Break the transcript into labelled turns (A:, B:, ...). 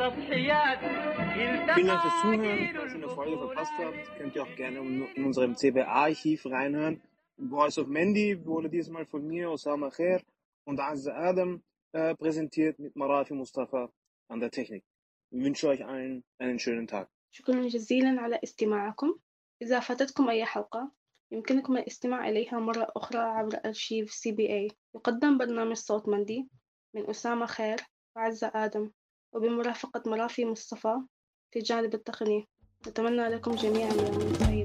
A: Vielen Dank fürs Zuhören. Falls ihr eine Folge verpasst habt, könnt ihr auch gerne in unserem CBA-Archiv reinhören. Voice of Mandy wurde diesmal von mir, Osama Khair und Azza Adam präsentiert mit Marafi Mustafa an der Technik. Ich wünsche euch allen einen schönen Tag.
B: شكرا جزيلا على استماعكم. إذا فاتتكم أي حلقة يمكنكم الاستماع إليها مرة أخرى عبر أرشيف CBA. يقدم برنامج صوت مندي من أسامة خير وعزة آدم وبمرافقة مرافي مصطفى في جانب التقني. نتمنى لكم جميعا يوم سعيد.